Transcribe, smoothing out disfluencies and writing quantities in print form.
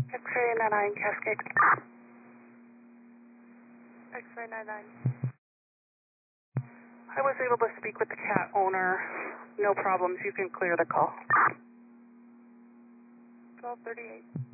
X-ray 99 Cascade. X-ray 99. I was able to speak with the cat owner. No problems. You can clear the call. 1238.